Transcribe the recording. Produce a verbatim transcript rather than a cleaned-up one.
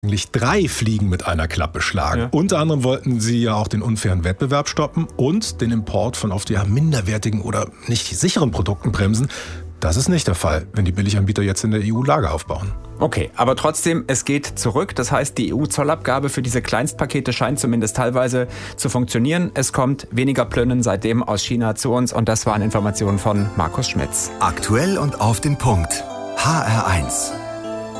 eigentlich drei Fliegen mit einer Klappe schlagen. Ja. Unter anderem wollten sie ja auch den unfairen Wettbewerb stoppen und den Import von oft ja minderwertigen oder nicht sicheren Produkten bremsen. Das ist nicht der Fall, wenn die Billiganbieter jetzt in der E U Lager aufbauen. Okay, aber trotzdem, es geht zurück. Das heißt, die E U-Zollabgabe für diese Kleinstpakete scheint zumindest teilweise zu funktionieren. Es kommt weniger Plönnen seitdem aus China zu uns und das waren Informationen von Markus Schmitz. Aktuell und auf den Punkt. H R eins.